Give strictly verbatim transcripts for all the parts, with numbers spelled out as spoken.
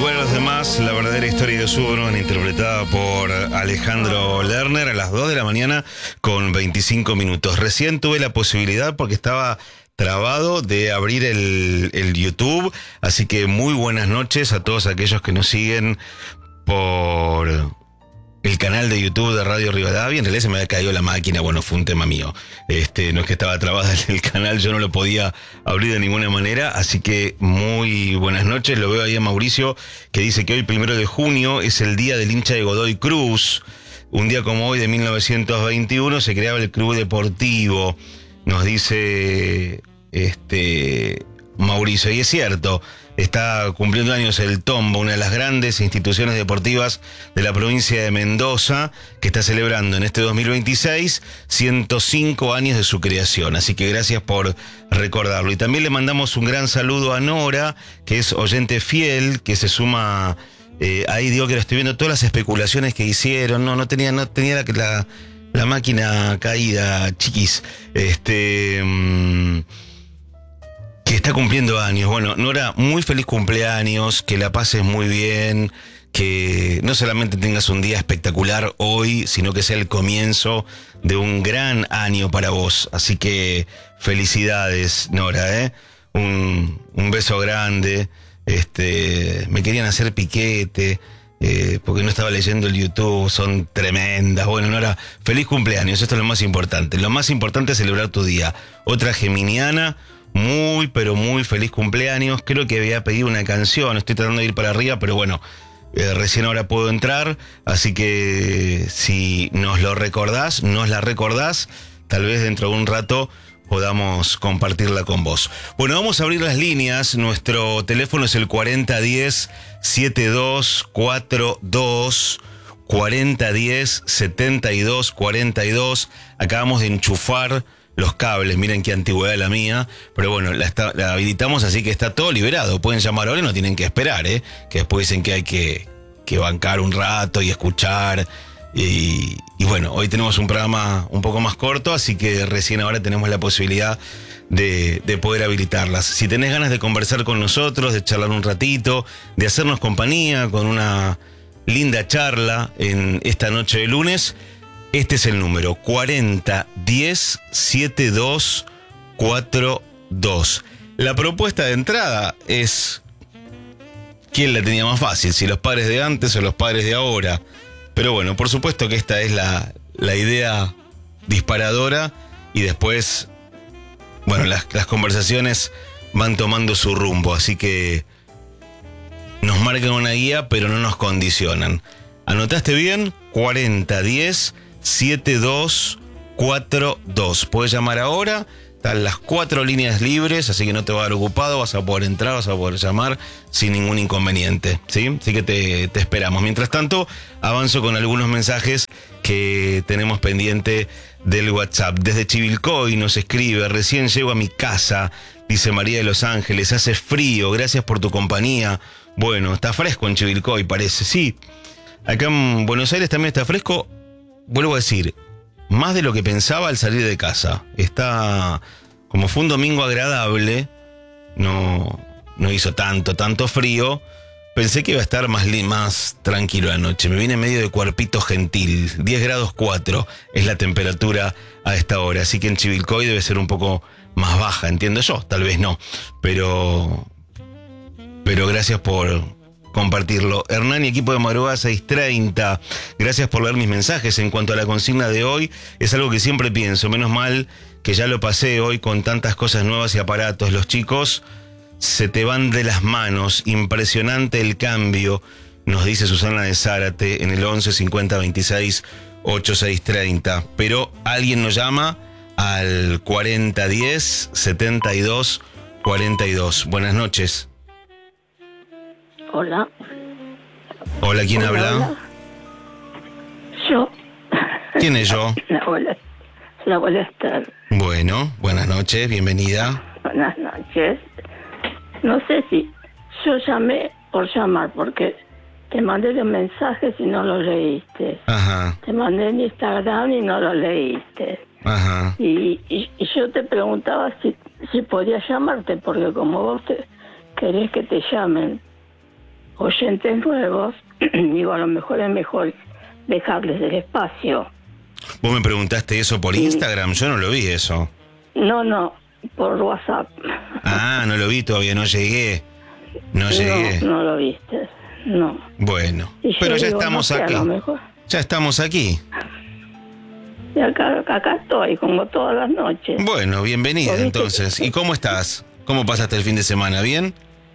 Igual a los demás, la verdadera historia de Osorno, interpretada por Alejandro Lerner a las dos de la mañana con veinticinco minutos. Recién tuve la posibilidad, porque estaba trabado, de abrir el, el YouTube, así que muy buenas noches a todos aquellos que nos siguen por el canal de YouTube de Radio Rivadavia. En realidad se me había caído la máquina, bueno, fue un tema mío. Este, no es que estaba trabada el canal, yo no lo podía abrir de ninguna manera, así que muy buenas noches. Lo veo ahí a Mauricio, que dice que hoy, primero de junio, es el día del hincha de Godoy Cruz. Un día como hoy, de mil novecientos veintiuno, se creaba el Club Deportivo, nos dice este Mauricio, y es cierto. Está cumpliendo años el Tombo, una de las grandes instituciones deportivas de la provincia de Mendoza, que está celebrando en este dos mil veintiséis ciento cinco años de su creación. Así que gracias por recordarlo. Y también le mandamos un gran saludo a Nora, que es oyente fiel, que se suma. Eh, ahí digo que lo estoy viendo, todas las especulaciones que hicieron. No, no tenía, no tenía la, la, la máquina caída, chiquis. Este. Mmm, que está cumpliendo años. Bueno, Nora, muy feliz cumpleaños, que la pases muy bien, que no solamente tengas un día espectacular hoy, sino que sea el comienzo de un gran año para vos. Así que felicidades, Nora, ¿eh? Un, un beso grande. Este, me querían hacer piquete, eh, porque no estaba leyendo el YouTube, son tremendas. Bueno, Nora, feliz cumpleaños, esto es lo más importante. Lo más importante es celebrar tu día. Otra geminiana. Muy, pero muy feliz cumpleaños. Creo que había pedido una canción. Estoy tratando de ir para arriba, pero bueno, eh, recién ahora puedo entrar. Así que si nos lo recordás, nos la recordás, tal vez dentro de un rato podamos compartirla con vos. Bueno, vamos a abrir las líneas. Nuestro teléfono es el cuarenta diez setenta y dos cuarenta y dos. cuarenta diez setenta y dos cuarenta y dos. Acabamos de enchufar los cables, miren qué antigüedad la mía, pero bueno, la, está, la habilitamos, así que está todo liberado. Pueden llamar ahora y no tienen que esperar, ¿eh? Que después dicen que hay que, que bancar un rato y escuchar. Y, y bueno, hoy tenemos un programa un poco más corto, así que recién ahora tenemos la posibilidad de, de poder habilitarlas. Si tenés ganas de conversar con nosotros, de charlar un ratito, de hacernos compañía con una linda charla en esta noche de lunes, este es el número cuarenta diez setenta y dos cuarenta y dos. La propuesta de entrada es: ¿quién la tenía más fácil? Si los padres de antes o los padres de ahora. Pero bueno, por supuesto que esta es la, la idea disparadora, y después, bueno, las, las conversaciones van tomando su rumbo, así que nos marcan una guía, pero no nos condicionan. ¿Anotaste bien? cuarenta diez setenta y dos cuarenta y dos. Puedes llamar ahora, están las cuatro líneas libres, así que no te va a dar ocupado, vas a poder entrar, vas a poder llamar sin ningún inconveniente, ¿sí? Así que te, te esperamos. Mientras tanto, avanzo con algunos mensajes que tenemos pendiente del WhatsApp. Desde Chivilcoy nos escribe: recién llego a mi casa, dice María de Los Ángeles, hace frío, gracias por tu compañía. Bueno, está fresco en Chivilcoy, parece, sí. Acá en Buenos Aires también está fresco. Vuelvo a decir, más de lo que pensaba al salir de casa. Está, como fue un domingo agradable, no, no hizo tanto, tanto frío. Pensé que iba a estar más, más tranquilo la noche. Me vine medio de cuerpito gentil. diez grados cuatro es la temperatura a esta hora. Así que en Chivilcoy debe ser un poco más baja, entiendo yo. Tal vez no. Pero, pero gracias por compartirlo. Hernán y equipo de madrugada seis treinta, gracias por leer mis mensajes. En cuanto a la consigna de hoy, es algo que siempre pienso, menos mal que ya lo pasé hoy con tantas cosas nuevas y aparatos. Los chicos se te van de las manos, impresionante el cambio, nos dice Susana de Zárate en el once cincuenta veintiséis ochenta y seis treinta. Pero alguien nos llama al cuarenta diez setenta y dos cuarenta y dos. Buenas noches. Hola. Hola, ¿quién hola, habla? Hola. Yo. ¿Quién es yo? La abuela, la abuela Esther. Bueno, buenas noches, bienvenida. Buenas noches. No sé si yo llamé por llamar, porque te mandé los mensajes y no los leíste. Ajá. Te mandé en Instagram y no lo leíste. Ajá. Y, y, y yo te preguntaba si, si podía llamarte, porque como vos te, querés que te llamen, oyentes nuevos, digo, a lo mejor es mejor dejarles el espacio. Vos me preguntaste eso por Sí. Instagram, yo no lo vi eso. No, no, por WhatsApp. Ah, no lo vi todavía, no llegué. No llegué. No, no lo viste, no. Bueno, Y yo pero ya digo, estamos no sé, aquí. a lo mejor. Ya estamos aquí. Y acá, acá estoy, como todas las noches. Bueno, bienvenida ¿Viste? entonces. ¿Y cómo estás? ¿Cómo pasaste el fin de semana? ¿Bien?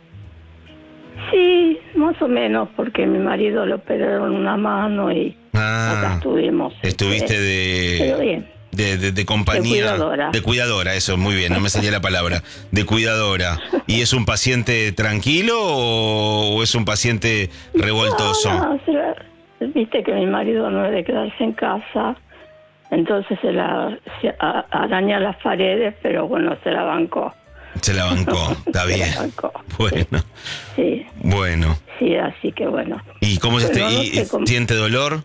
Sí, más o menos, porque mi marido le operaron una mano y acá Ah, estuvimos. estuviste este, Pero de, bien. de, de, de compañía. De cuidadora. De cuidadora, eso, muy bien, no me salía la palabra. De cuidadora. ¿Y es un paciente tranquilo o, o es un paciente revoltoso? No, no, se la- viste que mi marido no es de quedarse en casa, entonces se la se a- araña las paredes, pero bueno, se la bancó. Se la bancó, está Se bien. la bancó. Bueno, Sí, bueno. sí, así que bueno. ¿Y cómo se Bueno, este- no y- sé cómo- siente dolor?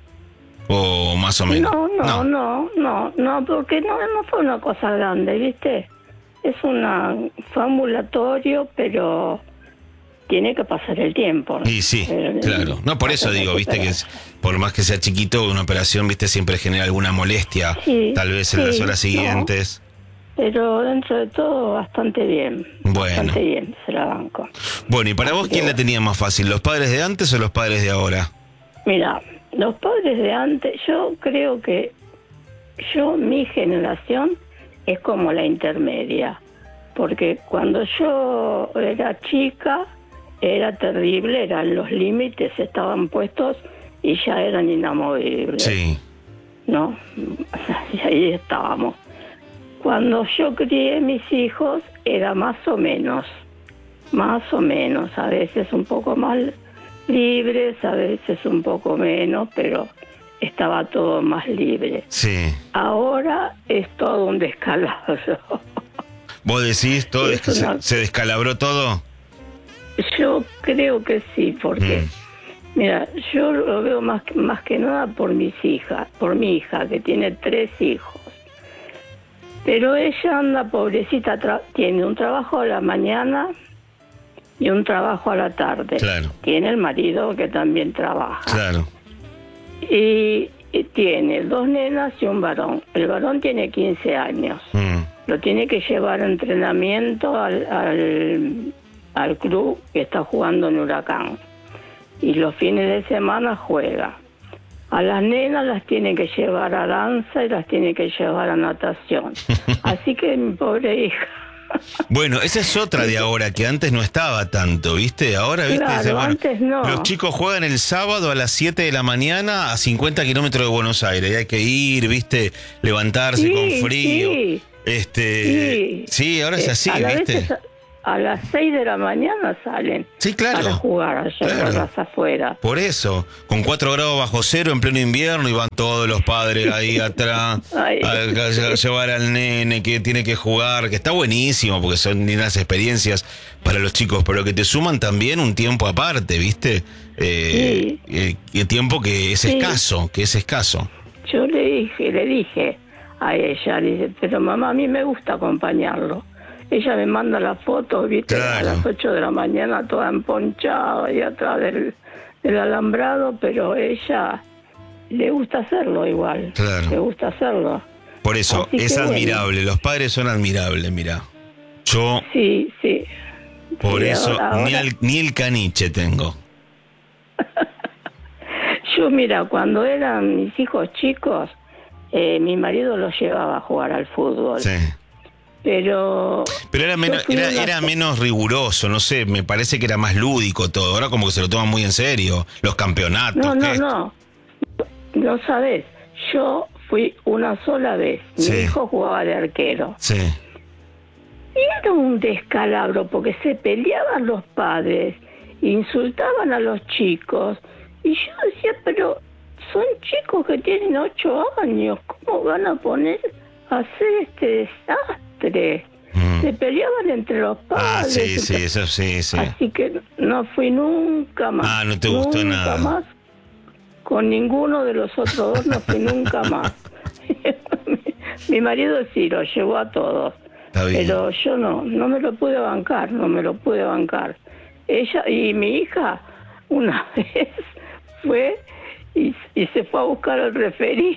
¿O más o menos? No, no, no, no, no, porque no, no fue una cosa grande, ¿viste? Es una, fue ambulatorio, pero tiene que pasar el tiempo. Y sí, Eh, claro. No, por eso hasta digo, viste que recuperar. es, por más que sea chiquito, una operación, viste, siempre genera alguna molestia, Sí, tal vez en las sí, horas no. siguientes. Pero dentro de todo, bastante bien. Bueno. Bastante bien, se la banco. Bueno, ¿y para vos quién la tenía más fácil, los padres de antes o los padres de ahora? Mira, los padres de antes, yo creo que yo, mi generación, es como la intermedia. Porque cuando yo era chica, era terrible, eran los límites, estaban puestos y ya eran inamovibles. Sí, ¿No? Y ahí estábamos. Cuando yo crié mis hijos, era más o menos, más o menos, a veces un poco más libres, a veces un poco menos, pero estaba todo más libre. sí. Ahora es todo un descalabro. ¿Vos decís todo Sí, es que es se, una- se descalabró todo? Yo creo que sí, porque, Mm. mira, yo lo veo más, que- más que nada por mis hijas, por mi hija, que tiene tres hijos. Pero ella anda, pobrecita, tra- tiene un trabajo a la mañana y un trabajo a la tarde. Claro. Tiene el marido que también trabaja. Claro. Y, y tiene dos nenas y un varón. El varón tiene quince años. Mm. Lo tiene que llevar a entrenamiento al, al, al club que está jugando en Huracán. Y los fines de semana juega. A las nenas las tiene que llevar a danza y las tiene que llevar a natación. Así que mi pobre hija. Bueno, esa es otra de ahora, que antes no estaba tanto, ¿viste? Ahora, ¿viste? Claro, Dice, bueno, antes no. los chicos juegan el sábado a las siete de la mañana a cincuenta kilómetros de Buenos Aires. Y hay que ir, ¿viste? Levantarse Sí, con frío. sí. Este, sí, ahora es Eh, así, a la ¿viste? veces a las seis de la mañana salen Sí, claro. para jugar allá Claro. por las afueras. Por eso, con cuatro grados bajo cero en pleno invierno y van todos los padres ahí atrás Ay. a, a llevar al nene que tiene que jugar, que está buenísimo porque son lindas experiencias para los chicos, pero que te suman también un tiempo aparte, ¿viste? Eh, eh, y tiempo que es Sí. escaso, que es escaso. Yo le dije, le dije a ella, le dije, pero mamá, a mí me gusta acompañarlo. Ella me manda las fotos, viste, Claro. a las ocho de la mañana toda emponchada y atrás del, del alambrado, pero ella le gusta hacerlo igual. Claro. Le gusta hacerlo. Por eso, Así que es bueno. admirable, los padres son admirables, mira. Yo, Sí, sí. por Sí, eso, ahora- ni, al- ni el caniche tengo. Yo, mira, cuando eran mis hijos chicos, eh, mi marido los llevaba a jugar al fútbol. Sí. Pero... Pero era menos, yo fui era, una- era menos riguroso, no sé, me parece que era más lúdico todo. Ahora como que se lo toman muy en serio, los campeonatos. No, no, ¿qué? no. No sabes. Yo fui una sola vez. Mi Sí. hijo jugaba de arquero. Sí, Y era un descalabro porque se peleaban los padres, insultaban a los chicos. Y yo decía, pero son chicos que tienen ocho años, ¿cómo van a poner a hacer este desastre? Mm. Se peleaban entre los padres. Ah, sí, sí, entre- eso sí, sí. Así que no fui nunca más. Ah, no te gustó nunca nada. más. Con ninguno de los otros dos no fui nunca más. mi, mi marido sí lo llevó a todos. Está bien. Pero yo no, no me lo pude bancar, no me lo pude bancar. Ella y mi hija una vez fue y, y se fue a buscar al referí.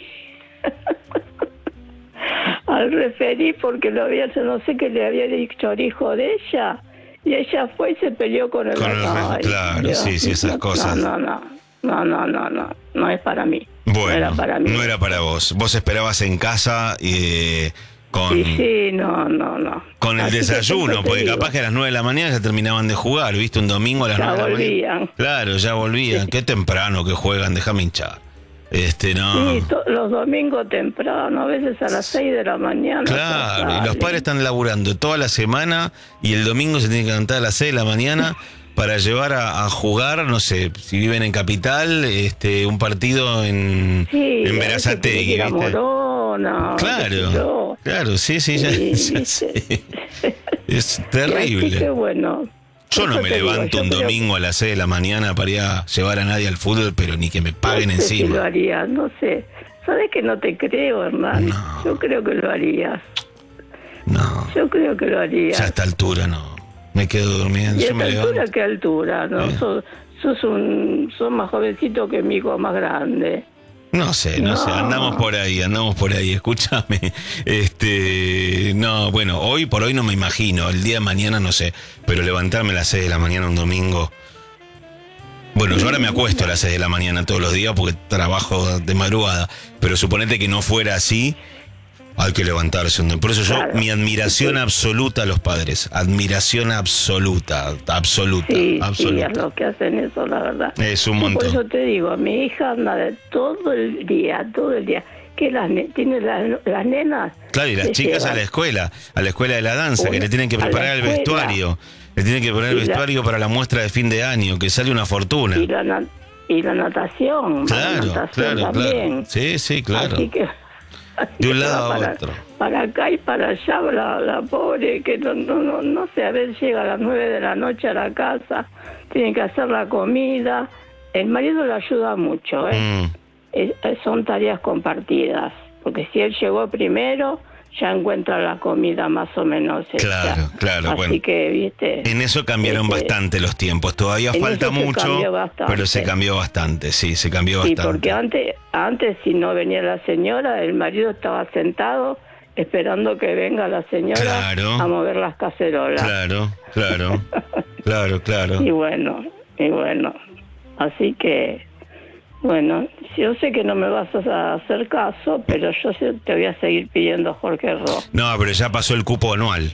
Al referí porque lo había, no sé qué le había dicho al hijo de ella, y ella fue y se peleó con el Con el Ay, re- claro, Dios. sí, sí, esas cosas. No, no, no, no, no, no, no, no es para mí. Bueno, no era para mí. no era para vos. Vos esperabas en casa eh, con, Sí, sí, no, no, no. con el Así que desayuno, siempre te porque digo, capaz que a las nueve de la mañana ya terminaban de jugar, ¿viste? Un domingo a las ya nueve de la mañana. volvían. Claro, ya volvían. Qué temprano que juegan, déjame hinchar. Este, no. Sí, to- los domingos temprano, a veces a las seis de la mañana. Claro, ya y los salen. padres están laburando toda la semana y el domingo se tienen que levantar a las seis de la mañana para llevar a, a jugar, no sé, si viven en Capital, este, un partido en, Sí, en a veces tenés que Berazategui, ir a ¿viste? Morona, qué sé Claro, yo. claro, sí, sí, ya, Sí, ya ¿viste? sé. Es Así que terrible. bueno. Yo no eso me te digo, levanto yo un creo- domingo a las seis de la mañana para ir a llevar a nadie al fútbol, pero ni que me paguen no sé si lo encima. haría, no sé. ¿Sabes que no te creo, Hernán? No. Yo creo que lo harías. No, Yo creo que lo harías. ya a esta altura no. Me quedo durmiendo, ¿Y a yo me esta altura levanto. qué altura? ¿No? Eh. Sos, sos, un, sos más jovencito que mi hijo más grande. No sé, no, No. sé, andamos por ahí, andamos por ahí, escúchame. Este, no, bueno, hoy por hoy no me imagino, el día de mañana no sé, pero levantarme a las seis de la mañana un domingo. Bueno, yo ahora me acuesto a las seis de la mañana todos los días porque trabajo de madrugada, pero suponete que no fuera así, hay que levantarse un domingo. Por eso yo, Claro. mi admiración absoluta a los padres, admiración absoluta, absoluta, Sí, sí, absoluta. es lo que hacen eso, la verdad. Es un Yo montón. Por eso te digo, mi hija anda de todo el día, todo el día. Que las ne- tiene las, las nenas. Claro, y las se chicas a llevan. la escuela, a la escuela de la danza, que Una- le tienen que a la preparar el escuela. vestuario, le tienen que poner el Y la- vestuario para la muestra de fin de año, que sale una fortuna. Y la, na- y la natación. la Claro, natación claro, también. claro. Sí, sí, claro. Así que, así De un que lado va a para, otro. para acá y para allá, la, la pobre, que no, no, no, no sé, a ver, llega a las nueve de la noche a la casa, tiene que hacer la comida. El marido le ayuda mucho, ¿eh? Mm, Es- es- son tareas compartidas, porque si él llegó primero, ya encuentra la comida más o menos hecha. Claro, claro, Así bueno. que, viste... En eso cambiaron Este, bastante los tiempos. Todavía en falta eso se mucho, cambió bastante. pero se cambió bastante, sí, se cambió Sí, bastante. porque antes, antes si no venía la señora, el marido estaba sentado esperando que venga la señora Claro. a mover las cacerolas. Claro, claro, claro, claro. Y bueno, y bueno, así que, bueno, yo sé que no me vas a hacer caso, pero yo sí te voy a seguir pidiendo Jorge Ro. No, pero ya pasó el cupo anual.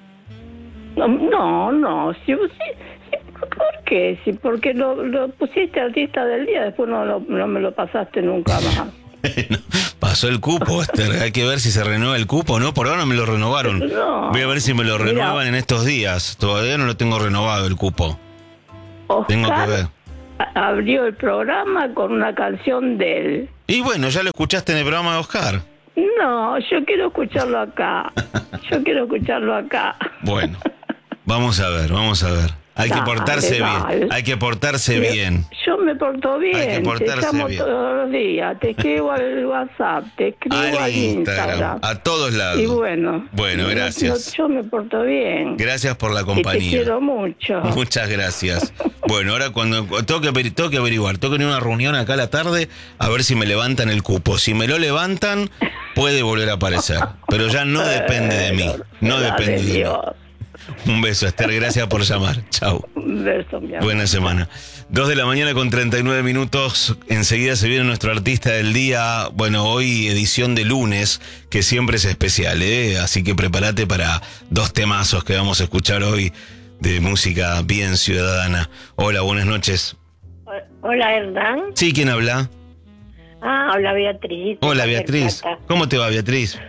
No, no, no, si, si- si- ¿por qué? Si porque lo, lo pusiste artista del día, después no, lo- no me lo pasaste nunca más. No, pasó el cupo, Esther. Hay que ver si se renueva el cupo, ¿no? Por ahora me lo renovaron. No. Voy a ver si me lo Mira. renuevan en estos días. Todavía no lo tengo renovado el cupo. Oscar Tengo que ver. a- abrió el programa con una canción de él. Y bueno, ya lo escuchaste en el programa de Oscar. No, yo quiero escucharlo acá. Yo quiero escucharlo acá. Bueno, vamos a ver, vamos a ver. Hay que Dale, portarse dale. bien. Hay que portarse bien. Yo me porto bien, Hay que portarse te llamo bien. todos los días, te escribo al WhatsApp, te escribo al, Al Instagram. Instagram, a todos lados. Y bueno, Bueno, no- gracias. no- yo me porto bien. Gracias por la Y te compañía. quiero mucho. Muchas gracias. Bueno, ahora cuando tengo que, averi- tengo que averiguar, tengo que ir a una reunión acá a la tarde a ver si me levantan el cupo. Si me lo levantan, puede volver a aparecer. Pero ya no depende de mí. No Dale, depende de mí. Dios. Un beso, Esther. Gracias por llamar. Chau. Un beso, mi amor. Buena semana. Dos de la mañana con treinta y nueve minutos. Enseguida se viene nuestro artista del día. Bueno, hoy edición de lunes, que siempre es especial, ¿eh? Así que prepárate para dos temazos que vamos a escuchar hoy de música bien ciudadana. Hola, buenas noches. Hola, Hernán. Sí, ¿quién habla? Ah, hola, Beatriz. Hola, Mar del Beatriz. Plata. ¿Cómo te va, Beatriz?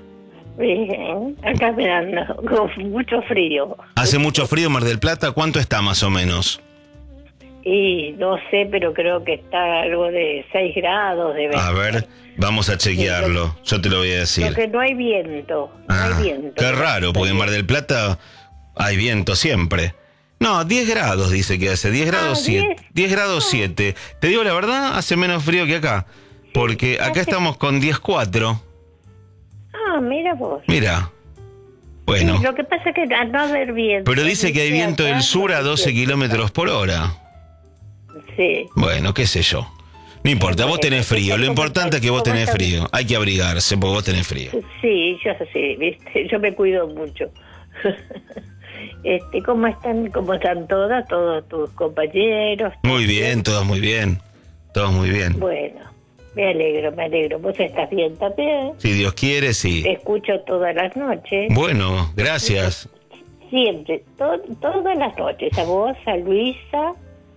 Bien, acá mirando, con mucho frío. ¿Hace mucho frío en Mar del Plata? ¿Cuánto está más o menos? Y no sé, pero creo que está algo de seis grados. De A ver, vamos a chequearlo. Yo te lo voy a decir. Porque no hay viento, no Ah, hay viento. qué raro, porque en Mar del Plata hay viento siempre. No, diez grados dice que hace, diez grados Ah, siete. diez. diez grados siete. Te digo la verdad, hace menos frío que acá. Porque acá hace- estamos con diez cuatro. Ah, mira vos. Mira. Bueno. Sí, lo que pasa es que al no haber viento. Pero dice que hay viento del sur a doce kilómetros por hora. Sí. Bueno, qué sé yo. No importa, vos tenés frío. Lo importante es que vos tenés frío. Hay que abrigarse porque vos tenés frío. Sí, yo sí, ¿viste? Yo me cuido mucho. Este, ¿cómo están, cómo están todas, todos tus compañeros? Muy bien, todos muy bien. Todos muy bien. Bueno, me alegro, me alegro. ¿Vos estás bien también? Si Dios quiere, sí. Te escucho todas las noches. Bueno, gracias. Siempre, to- todas las noches. A vos, a Luisa,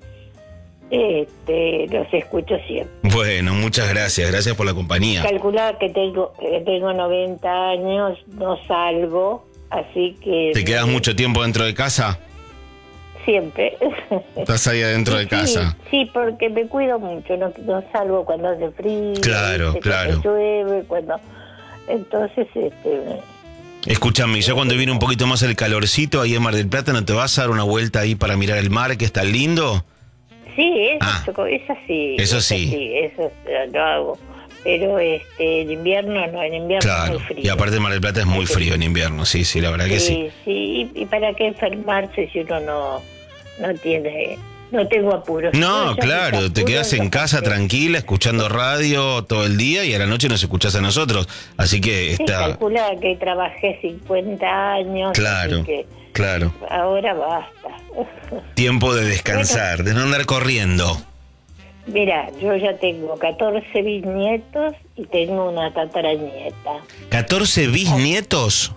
este, los escucho siempre. Bueno, muchas gracias. Gracias por la compañía. Calculaba que tengo, que tengo noventa años, no salgo, así que... ¿Te quedas mucho tiempo dentro de casa? Siempre. Estás ahí adentro de casa. Sí, sí, porque me cuido mucho, no, no salgo cuando hace frío, Claro, ¿viste? claro. Cuando llueve, cuando... Entonces, este... Escúchame, ya cuando viene un poquito más el calorcito ahí en Mar del Plata, ¿no te vas a dar una vuelta ahí para mirar el mar, que está lindo? Sí, eso, Ah, eso sí. eso sí. Eso lo hago. Pero este, en invierno no, en invierno Claro, es muy frío. y aparte Mar del Plata es muy frío en invierno, sí, sí, la verdad que sí. Sí, sí, y, y para qué enfermarse si uno no, no tiene, no tengo apuros. No, Yo ya claro, mis te quedas apuros en los casa pasé. tranquila, escuchando radio todo el día y a la noche nos escuchás a nosotros. Así que Sí, está... calcula que trabajé cincuenta años. Claro, así que claro. ahora basta. Tiempo de descansar, de no andar corriendo. Mira, yo ya tengo catorce bisnietos y tengo una tataranieta. ¿catorce bisnietos?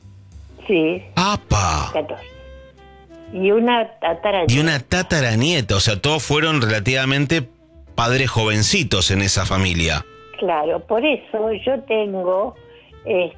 Sí, ¡Apa! catorce. Y una tataranieta. Y una tataranieta, o sea, todos fueron relativamente padres jovencitos en esa familia. Claro, por eso yo tengo este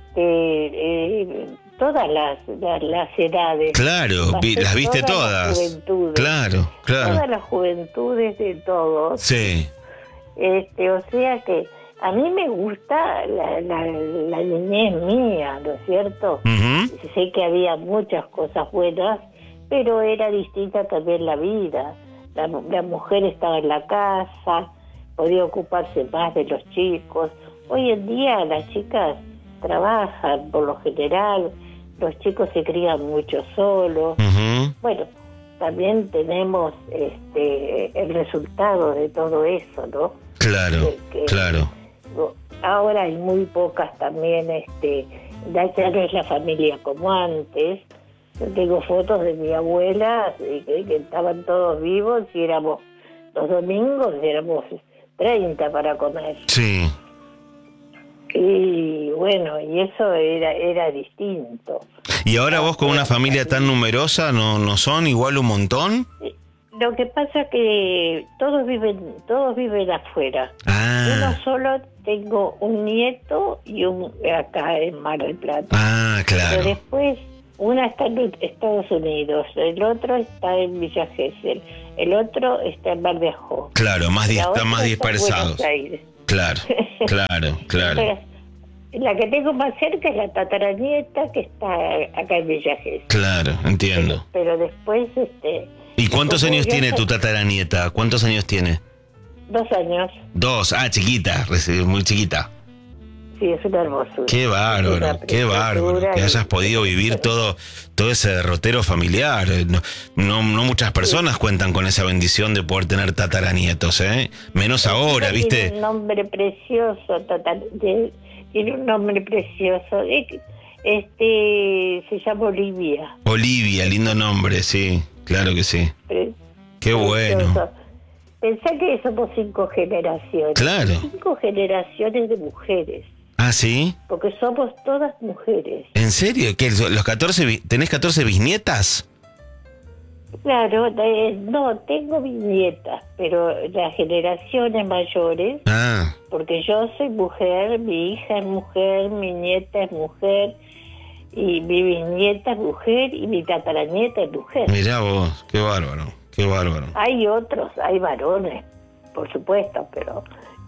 eh, todas las, las, las edades. Claro, vi- Pasé las viste todas las todas. juventudes. Claro, claro. Todas las juventudes de todos. Sí, Este, o sea que a mí me gusta la, la, la niñez mía, ¿no es cierto? ujú, Sé que había muchas cosas buenas, pero era distinta también la vida. La, la mujer estaba en la casa, podía ocuparse más de los chicos. Hoy en día las chicas trabajan por lo general, los chicos se crían mucho solos. ujú. Bueno, también tenemos este el resultado de todo eso, ¿no? Claro, Que- que- claro. Ahora hay muy pocas también, este, ya ya no es la familia como antes. Yo tengo fotos de mi abuela y que, que estaban todos vivos y éramos, los domingos éramos treinta para comer. Sí. Y bueno, y eso era era distinto. ¿Y ahora vos con una familia tan numerosa no, no son igual un montón? Lo que pasa que todos viven todos viven afuera. Ah, Uno solo tengo un nieto y un acá en Mar del Plata. ah, Pero claro. después, una está en Estados Unidos, el otro está en Villa Gesell, el otro está en Mar de Ajó. Claro, más di- La están otra más está en dispersados. Buenos Aires. Claro, claro, claro. Entonces, la que tengo más cerca es la tataranieta que está acá en Villa Gesell. Claro, entiendo. Pero después, este... ¿Y cuántos como años yo tiene soy- tu tataranieta? ¿Cuántos años tiene? Dos años, Dos. Ah, chiquita, reci- muy chiquita. sí, es una hermosura. Qué Es bárbaro, una qué bárbaro. preciosura Que y- hayas podido vivir todo, todo ese derrotero familiar. No, no, no muchas personas cuentan con esa bendición de poder tener tataranietos, ¿eh? Menos ahora, Tiene ¿viste? un nombre precioso, total, de- tiene un nombre precioso. Es- Este se llama Olivia. Olivia, lindo nombre, sí. Claro que sí. Pre- Qué bueno. precioso. Pensá que somos cinco generaciones. Claro. Cinco generaciones de mujeres. Ah, ¿sí? Porque somos todas mujeres. ¿En serio? ¿Qué, los catorce, bi- ¿Tenés catorce bisnietas? Claro, de- no, tengo mis nietas, pero las generaciones mayores, Ah, porque yo soy mujer, mi hija es mujer, mi nieta es mujer, y mi bisnieta es mujer, y mi tataranieta es mujer. mirá vos, qué bárbaro, qué bárbaro. Hay otros, hay varones, por supuesto, pero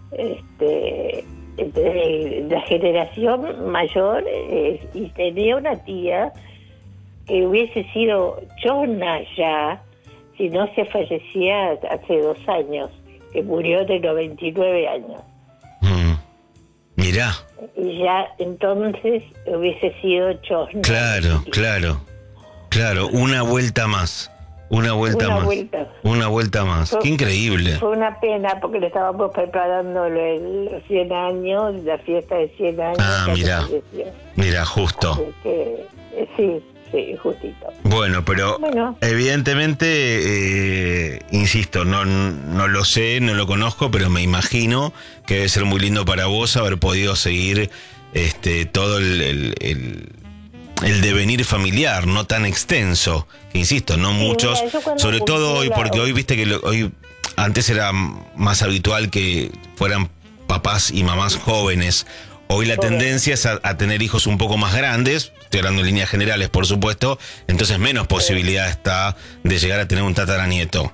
este de la generación mayor, eh, y tenía una tía que hubiese sido Chona ya, si no se fallecía hace dos años, que murió de noventa y nueve años. Mm. Mirá, Y ya entonces hubiese sido Chona. claro, claro, claro, una vuelta más. Una vuelta Una más. vuelta. Una vuelta más. Fue- Qué increíble. Fue una pena porque le estábamos preparando lo- los cien años, la fiesta de cien años. Ah, que mirá. falleció. Mira, justo. Así que, eh, sí, sí, justito. Bueno, pero Bueno. evidentemente, eh, insisto, no, no lo sé, no lo conozco, pero me imagino que debe ser muy lindo para vos haber podido seguir este todo el, el, el- el devenir familiar, no tan extenso, que insisto, no Sí, muchos, mira, yo cuando sobre todo cumplí hoy, la- porque hoy viste que lo- hoy antes era más habitual que fueran papás y mamás jóvenes. Hoy la Correcto. tendencia es a, a tener hijos un poco más grandes, estoy hablando en líneas generales, por supuesto, entonces menos posibilidad está de llegar a tener un tataranieto.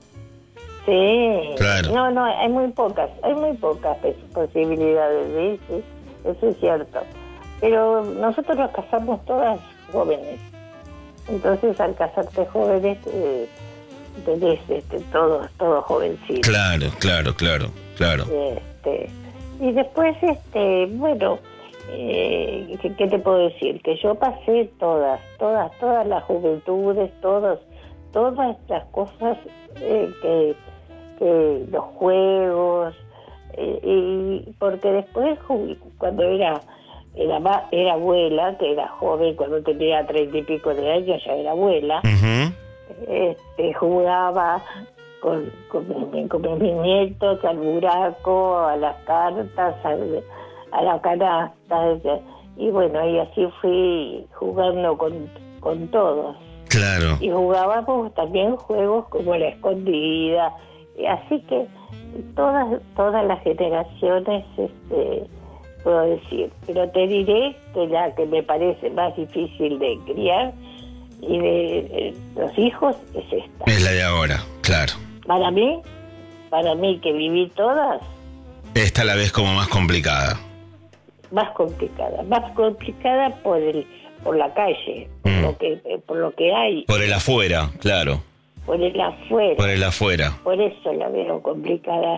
Sí. Claro. No, no, hay muy pocas, hay muy pocas pos- posibilidades, ¿sí? Sí, eso es cierto. Pero nosotros nos casamos todas jóvenes. Entonces, al casarte jóvenes, eh, tenés este, todos, todos jovencitos. Claro, claro, claro, claro. Este, y después, este, bueno, eh, ¿qué, qué te puedo decir? Que yo pasé todas, todas, todas las juventudes, todas, todas las cosas eh, que, que los juegos, eh, y porque después ju- cuando era era ma- era abuela, que era joven, cuando tenía treinta y pico de años ya era abuela, Ujú. este, jugaba con, con, mi- con mis nietos al buraco, a las cartas, al- a la canasta, y bueno, y así fui jugando con, con todos. Claro. Y jugábamos también juegos como la escondida, y así que todas todas las generaciones, este, puedo decir, pero te diré que la que me parece más difícil de criar y de, de los hijos es esta. Es la de ahora, claro. Para mí, para mí que viví todas, Esta la ves como más complicada. más complicada, más complicada por el por la calle, por Mm. lo que por lo que hay, Por el afuera, claro. por el afuera. Por el afuera. Por eso la veo complicada,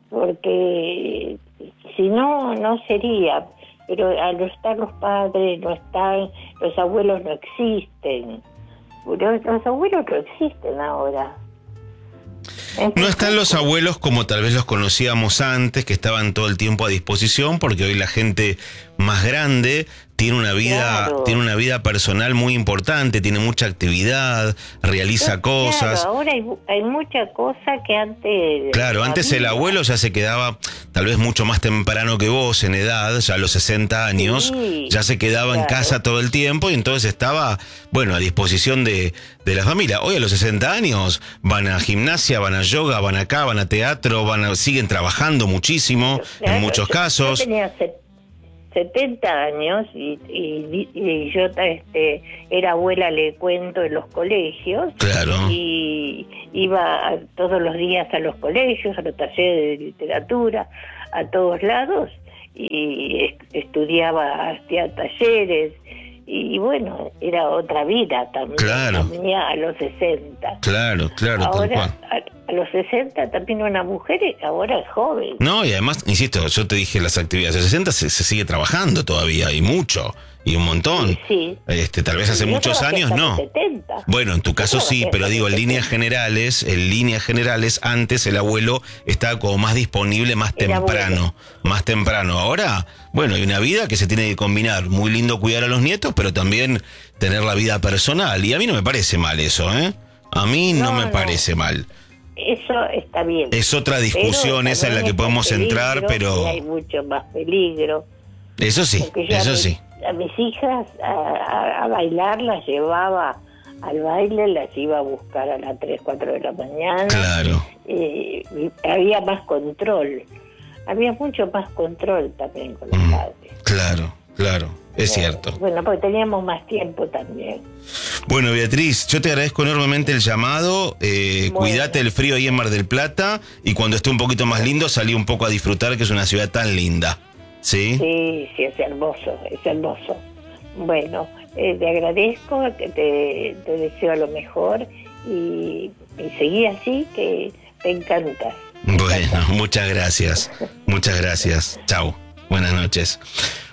porque si no, no sería. Pero al no estar los padres, no están, los abuelos no existen. Los, los abuelos no existen ahora. No Entonces, están los abuelos como tal vez los conocíamos antes, que estaban todo el tiempo a disposición, porque hoy la gente más grande tiene una vida, Claro. tiene una vida personal muy importante, tiene mucha actividad, realiza claro, cosas. ahora hay, hay mucha cosa que antes... Claro, antes el había. abuelo ya se quedaba tal vez mucho más temprano que vos en edad, ya a los sesenta años, Sí, ya se quedaba en claro. casa todo el tiempo y entonces estaba, bueno, a disposición de, de la familia. Hoy a los sesenta años van a gimnasia, van a yoga, van acá, van a teatro, van a, siguen trabajando muchísimo Claro, en muchos yo- casos. Yo tenía se- setenta años y, y, y yo este, era abuela, le cuento, en los colegios. Claro. Y iba a- todos los días a los colegios, a los talleres de literatura, a todos lados, y es- estudiaba, hacía talleres. Y bueno, era otra vida también. Claro. Tenía a los sesenta. Claro, claro, tal Ahora, cual. a, a los sesenta también una mujer, ahora es joven. No, y además, insisto, yo te dije las actividades de sesenta se, se sigue trabajando todavía, y mucho, y un montón. Sí. Este, tal vez hace Yo muchos trabajé años hasta no. los setenta. Bueno, en tu caso Yo sí, trabajé pero hasta digo, en los líneas setenta. generales, en líneas generales, antes el abuelo estaba como más disponible más El temprano, más temprano. Ahora, bueno, hay una vida que se tiene que combinar. Muy lindo cuidar a los nietos, pero también tener la vida personal. Y a mí no me parece mal eso, ¿eh? A mí no, No, me no. parece mal. Eso está bien. Es otra discusión Pero esa en la también que está podemos el entrar, peligro, pero y hay mucho más peligro. eso sí, Porque yo a eso mis- sí. A mis hijas a, a- a bailar las llevaba al baile, las iba a buscar a las tres, cuatro de la mañana. Claro. Eh, y había más control. Había mucho más control también con los Mm, padres. claro, claro, es Eh, cierto. Bueno, porque teníamos más tiempo también. Bueno, Beatriz, yo te agradezco enormemente el llamado. Eh, Bueno. Cuídate el frío ahí en Mar del Plata y cuando esté un poquito más lindo salí un poco a disfrutar, que es una ciudad tan linda. ¿Sí? Sí, sí, es hermoso, es hermoso. Bueno, eh, te agradezco, que te, te deseo lo mejor y, y seguí así, que te encanta. Bueno, muchas gracias. Muchas gracias. Chau. Buenas noches.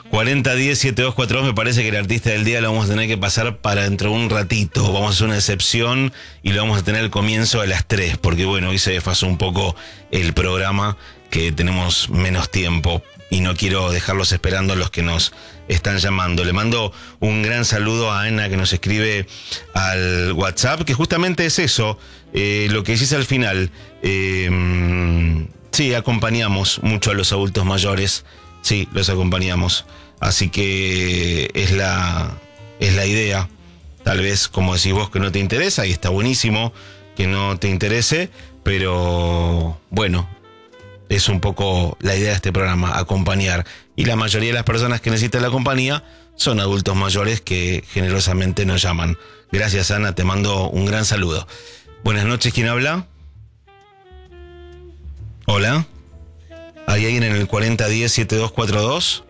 cuarenta diez setenta y dos cuarenta y dos, me parece que el artista del día lo vamos a tener que pasar para dentro de un ratito. Vamos a hacer una excepción y lo vamos a tener al comienzo a las tres, porque bueno, hoy se desfasó un poco el programa, que tenemos menos tiempo y no quiero dejarlos esperando a los que nos están llamando. Le mando un gran saludo a Ana, que nos escribe al WhatsApp, que justamente es eso, eh, lo que decís al final. Eh, sí, acompañamos mucho a los adultos mayores. Sí, los acompañamos. Así que es la, es la idea. Tal vez, como decís vos, que no te interesa, y está buenísimo que no te interese, pero bueno, es un poco la idea de este programa, acompañar. Y la mayoría de las personas que necesitan la compañía son adultos mayores que generosamente nos llaman. Gracias, Ana, te mando un gran saludo. Buenas noches, ¿quién habla? Hola. ¿Hay alguien en el cuarenta diez setenta y dos cuarenta y dos?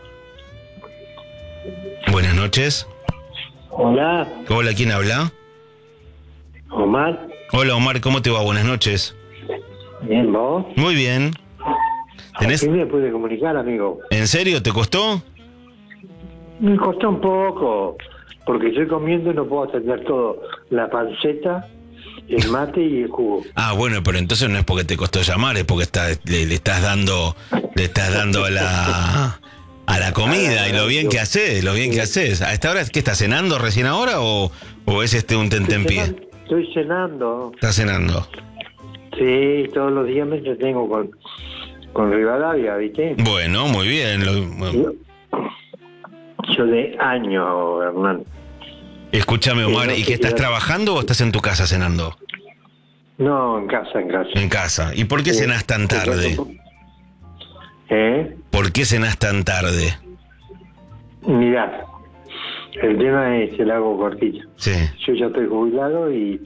Buenas noches. Hola. Hola, ¿quién habla? Omar. Hola, Omar, ¿cómo te va? Buenas noches. Bien, ¿vos? Muy bien. ¿Tenés... ¿A quién me pude comunicar, amigo? ¿En serio? ¿Te costó? Me costó un poco, porque estoy comiendo y no puedo atender todo. La panceta, el mate y el jugo. Ah, bueno, pero entonces no es porque te costó llamar, es porque está, le, le estás dando, le estás dando a la, a la comida y lo bien que haces, lo bien que haces. ¿A esta hora qué estás cenando recién ahora o, o es este un tentempié? Estoy cenando. ¿Estás cenando? Sí, todos los días me entretengo con, con Rivadavia, ¿viste? Bueno, muy bien. Lo, bueno. Yo, yo de años, Hernán. Escúchame, Omar, Sí, no ¿y qué estás quería... trabajando o estás en tu casa cenando? No, en casa, en casa. En casa. ¿Y por qué Sí. cenás tan tarde? ¿Eh? ¿Por qué cenás tan tarde? Mirá, el tema es el hago cortito. Sí. Yo ya estoy jubilado y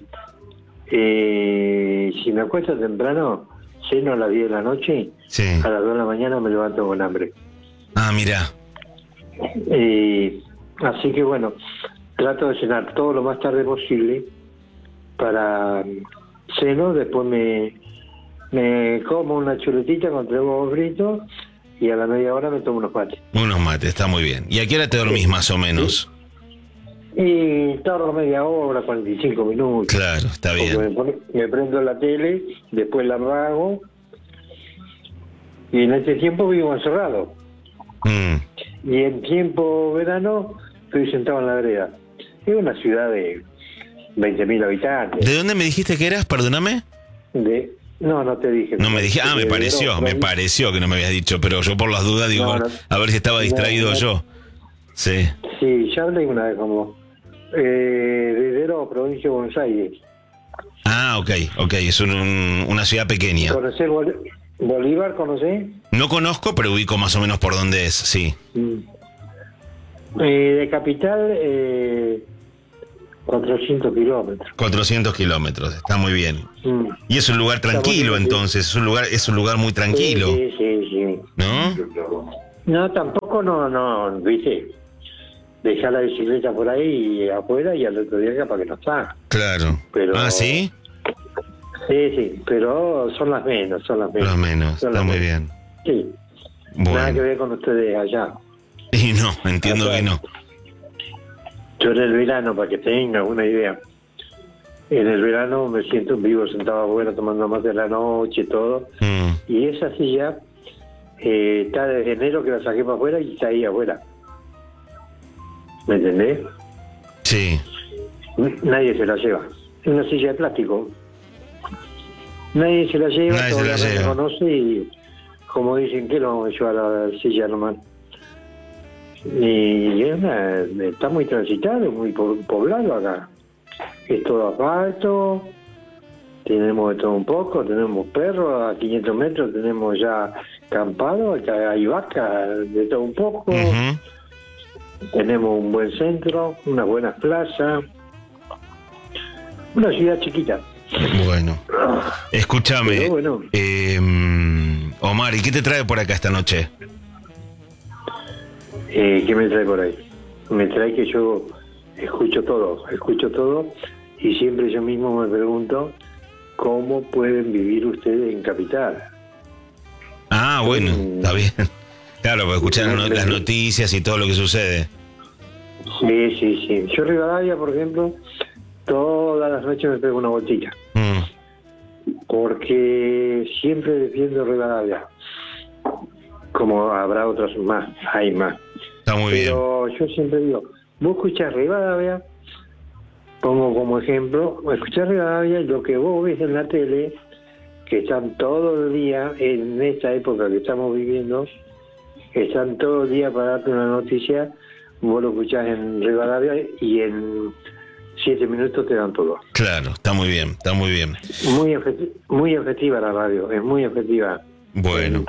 eh, si me acuesto temprano, ceno a las diez de la noche, Sí. a las dos de la mañana me levanto con hambre. Ah, mira. Eh, así que bueno, trato de cenar todo lo más tarde posible para ceno, después me, me como una chuletita con tres huevos fritos y a la media hora me tomo unos mates. Unos mates, está muy bien. ¿Y a qué hora te dormís más o menos? Y tardo media hora, cuarenta y cinco minutos. Claro, está Porque bien. me, pone- me prendo la tele, después la apago y en este tiempo vivo encerrado. Mm. Y en tiempo verano estoy sentado en la vereda. Es una ciudad de veinte mil habitantes. ¿De dónde me dijiste que eras? Perdóname. De, no, no te dije. No me dije, ah, me De- pareció, de- me pareció que no me habías dicho, pero yo por las dudas digo, No, no. a ver si estaba distraído No, no. yo. Sí. Sí, ya hablé una vez como eh, de Herero, provincia de Buenos Aires. Ah, ok, ok, es un- un- una ciudad pequeña. ¿Conocés Bol- Bolívar? ¿Conocés? No conozco, pero ubico más o menos por dónde es, sí. Mm. Eh, de capital, eh, cuatrocientos kilómetros. cuatrocientos kilómetros, está muy bien. Mm. Y es un lugar tranquilo, Está muy bien. entonces, es un lugar, es un lugar muy tranquilo, Sí, sí, sí. ¿no? No, tampoco no, no, viste, dejar la bicicleta por ahí afuera y al otro día capaz que no está. Claro. Pero- Ah, ¿sí? Sí, sí, pero son las menos, son las menos. Más o menos, Son está las muy menos. bien. Sí, nada que Bueno. ver con ustedes allá. Y no, entiendo que no. Yo en el verano, para que tengan una idea, en el verano me siento vivo sentado afuera tomando más de la noche y todo, Mm. y esa silla eh, está desde enero que la saqué para afuera y está ahí afuera. ¿Me entendés? Sí, Nadie se la lleva. Es una silla de plástico. Nadie se la lleva, Nadie se todavía la no lleva. conoce y como dicen que lo vamos a llevar a la silla nomás. Y es una- está muy transitado, muy po- poblado acá. Es todo asfalto, tenemos de todo un poco, tenemos perros, a quinientos metros tenemos ya campado, acá hay vacas, de todo un poco. ujú. Tenemos un buen centro, unas buenas plazas, una ciudad chiquita. Bueno. Escúchame, Pero bueno. eh, Omar, ¿y qué te trae por acá esta noche? Eh, ¿Qué me trae por ahí? Me trae que yo escucho todo, escucho todo y siempre yo mismo me pregunto cómo pueden vivir ustedes en Capital. Ah, bueno, Mm. está bien. Claro, para escuchar no- las noticias y todo lo que sucede. Sí, sí, sí. Yo Rivadavia, por ejemplo, todas las noches me pego una botella. Mm. Porque siempre defiendo Rivadavia. Como habrá otros más, hay más. Está muy bien. Pero yo siempre digo, vos escuchás Rivadavia, pongo como ejemplo, escuchás Rivadavia y lo que vos ves en la tele, que están todo el día, en esta época que estamos viviendo, están todo el día para darte una noticia, vos lo escuchás en Rivadavia y en siete minutos te dan todo. Claro, está muy bien, está muy bien. Muy efecti- muy efectiva la radio, es muy efectiva. Bueno.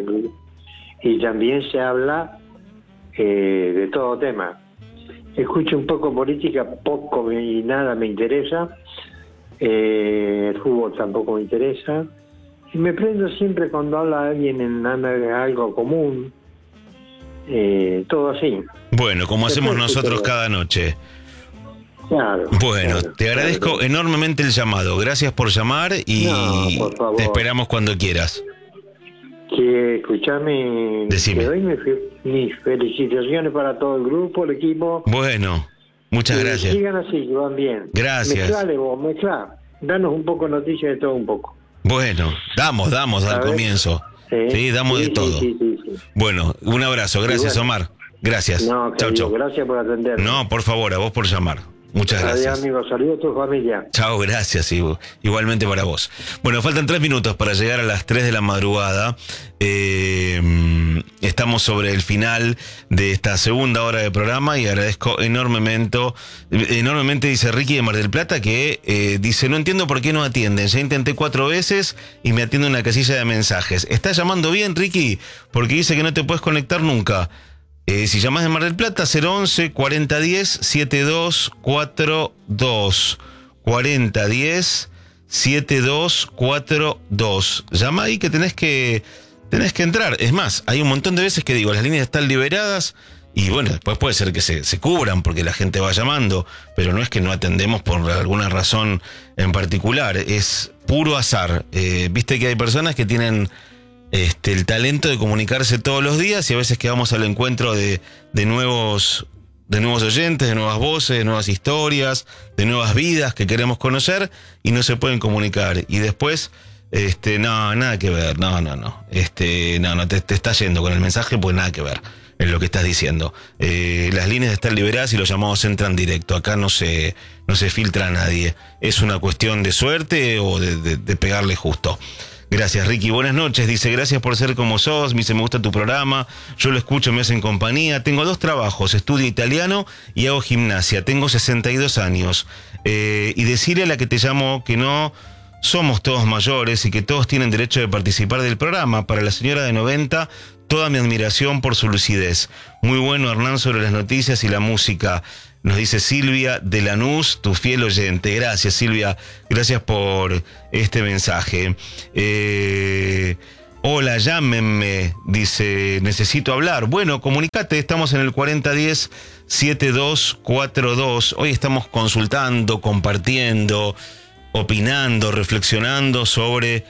Y también se habla eh, de todo tema. Escucho un poco política, poco y nada me interesa. Eh, el fútbol tampoco me interesa. Y me prendo siempre cuando habla alguien en algo común. Eh, todo así. Bueno, como hacemos Después, nosotros pero- cada noche. Claro. Bueno, claro, te agradezco claro. enormemente el llamado. Gracias por llamar y No, por favor. te esperamos cuando quieras. Que escuchame, Decime. te doy mis, fe- mis felicitaciones para todo el grupo, el equipo. Bueno, muchas Que gracias. sigan así, que van bien. Gracias. Mezclale vos, mezclá. Danos un poco de noticias de todo un poco. Bueno, damos, damos al A ver. comienzo. Sí, damos Sí, de sí, todo. sí, sí, sí. Bueno, un abrazo. Gracias, Y bueno. Omar. Gracias. No, Chau, querido, chau. gracias por atender. No, por favor, a vos por llamar. Muchas Adiós, gracias. amigo. Saludos a tu familia. Chao, gracias, y igualmente para vos. Bueno, faltan tres minutos para llegar a las tres de la madrugada. Eh, estamos sobre el final de esta segunda hora de programa y agradezco enormemente, enormemente, dice Ricky de Mar del Plata, que eh, dice, no entiendo por qué no atienden. Ya intenté cuatro veces y me atiende una casilla de mensajes. ¿Estás llamando bien, Ricky? Porque dice que no te puedes conectar nunca. Eh, si llamás de Mar del Plata, cero once, cuarenta diez, setenta y dos cuarenta y dos. cuarenta diez, setenta y dos cuarenta y dos. Llama ahí que tenés que tenés que entrar. Es más, hay un montón de veces que digo, las líneas están liberadas y bueno, después puede ser que se, se cubran porque la gente va llamando, pero no es que no atendemos por alguna razón en particular, es puro azar. Eh, Viste que hay personas que tienen Este, el talento de comunicarse todos los días y a veces que vamos al encuentro de, de nuevos de nuevos oyentes, de nuevas voces, de nuevas historias, de nuevas vidas que queremos conocer y no se pueden comunicar y después este no, nada que ver, no, no, no este no, no te, te está yendo con el mensaje pues nada que ver en lo que estás diciendo. Eh, las líneas están liberadas y los llamados entran directo, acá no se no se filtra a nadie, es una cuestión de suerte o de, de, de pegarle justo. Gracias, Ricky. Buenas noches. Dice, gracias por ser como sos. Me dice, me gusta tu programa. Yo lo escucho, me hacen compañía. Tengo dos trabajos. Estudio italiano y hago gimnasia. Tengo sesenta y dos años. Eh, y decirle a la que te llamo que no somos todos mayores y que todos tienen derecho de participar del programa. Para la señora de noventa, toda mi admiración por su lucidez. Muy bueno, Hernán, sobre las noticias y la música. Nos dice Silvia de Lanús, tu fiel oyente. Gracias, Silvia. Gracias por este mensaje. Eh, hola, llámenme. Dice, necesito hablar. Bueno, comunicate. Estamos en el cuarenta diez, setenta y dos cuarenta y dos. Hoy estamos consultando, compartiendo, opinando, reflexionando sobre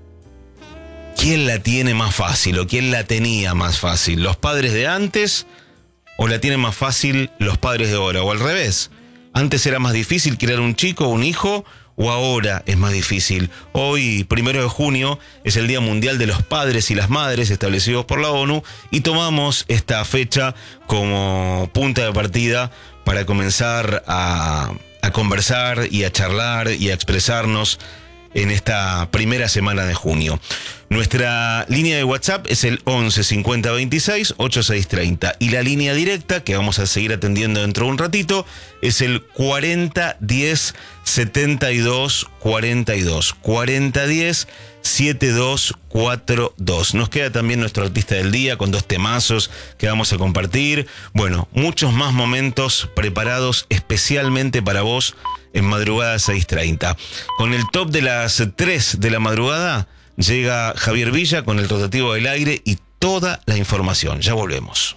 quién la tiene más fácil o quién la tenía más fácil. ¿Los padres de antes o la tienen más fácil los padres de ahora? O al revés, antes era más difícil criar un chico o un hijo, o ahora es más difícil. Hoy, primero de junio, es el Día Mundial de los Padres y las Madres establecidos por la ONU y tomamos esta fecha como punta de partida para comenzar a, a conversar y a charlar y a expresarnos en esta primera semana de junio. Nuestra línea de WhatsApp es el once cincuenta veintiséis ochenta y seis treinta y la línea directa, que vamos a seguir atendiendo dentro de un ratito, es el cuarenta diez setenta y dos cuarenta y dos. cuarenta diez setenta y dos cuarenta y dos. Nos queda también nuestro artista del día con dos temazos que vamos a compartir. Bueno, muchos más momentos preparados especialmente para vos en madrugada seis treinta. Con el top de las tres de la madrugada llega Javier Villa con el rotativo del aire y toda la información. Ya volvemos.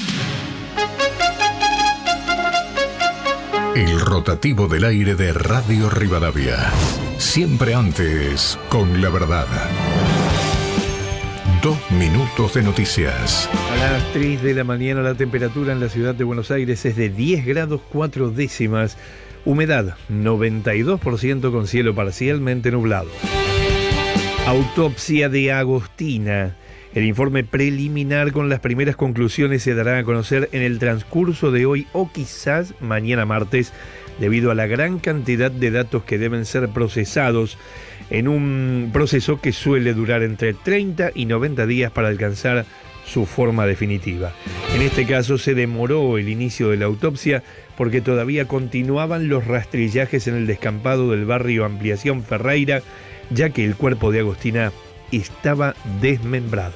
El rotativo del aire de Radio Rivadavia. Siempre antes con la verdad. Dos minutos de noticias. A las tres de la mañana la temperatura en la ciudad de Buenos Aires es de diez grados cuatro décimas. Humedad noventa y dos por ciento con cielo parcialmente nublado. Autopsia de Agostina. El informe preliminar con las primeras conclusiones se dará a conocer en el transcurso de hoy o quizás mañana martes, debido a la gran cantidad de datos que deben ser procesados en un proceso que suele durar entre treinta y noventa días para alcanzar su forma definitiva. En este caso se demoró el inicio de la autopsia porque todavía continuaban los rastrillajes en el descampado del barrio Ampliación Ferreira, ya que el cuerpo de Agostina estaba desmembrado.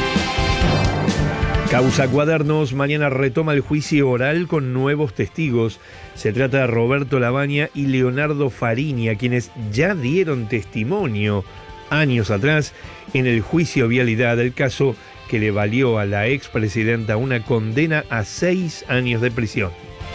Causa Cuadernos, mañana retoma el juicio oral con nuevos testigos. Se trata de Roberto Labaña y Leonardo Farini, a quienes ya dieron testimonio años atrás en el juicio Vialidad, del caso que le valió a la expresidenta una condena a seis años de prisión.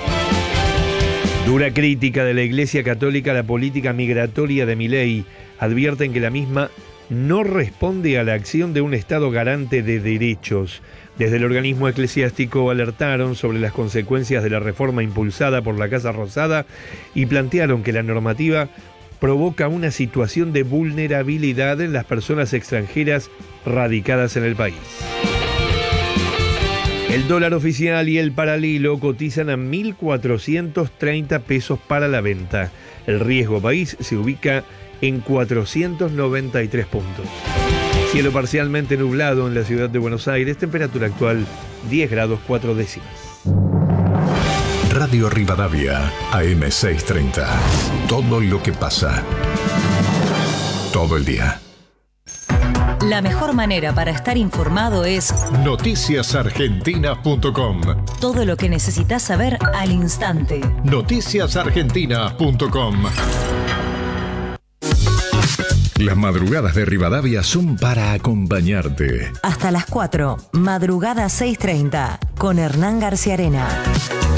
Dura crítica de la Iglesia Católica a la política migratoria de Milei. Advierten que la misma no responde a la acción de un Estado garante de derechos. Desde el organismo eclesiástico alertaron sobre las consecuencias de la reforma impulsada por la Casa Rosada y plantearon que la normativa provoca una situación de vulnerabilidad en las personas extranjeras radicadas en el país. El dólar oficial y el paralelo cotizan a mil cuatrocientos treinta pesos para la venta. El riesgo país se ubica en cuatrocientos noventa y tres puntos. Cielo parcialmente nublado en la ciudad de Buenos Aires, temperatura actual diez grados cuatro décimas. Radio Rivadavia, A M seiscientos treinta. Todo lo que pasa. Todo el día. La mejor manera para estar informado es noticias argentinas punto com. Todo lo que necesitas saber al instante. noticias argentinas punto com. Las madrugadas de Rivadavia son para acompañarte. Hasta las cuatro, Madrugada seiscientos treinta, con Hernán García Arena.